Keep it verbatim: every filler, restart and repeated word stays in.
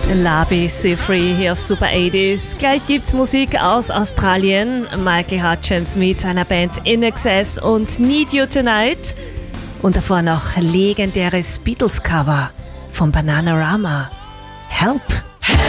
Labi Siffrey hier auf Super achtziger. Gleich gibt's Musik aus Australien. Michael Hutchence mit seiner Band In Excess und Need You Tonight. Und davor noch legendäres Beatles-Cover von Bananarama. Help!